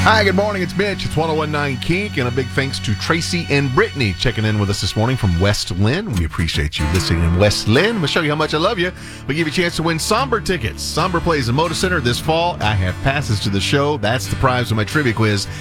Hi, good morning. It's Mitch. It's 1019 Kink, and a big thanks to Tracy and Brittany checking in with us this morning from West Lynn. We appreciate you listening in West Lynn. We'll show you how much I love you. We give you a chance to win Somber tickets. Somber plays the Moda Center this fall. I have passes to the show. That's the prize of my trivia quiz.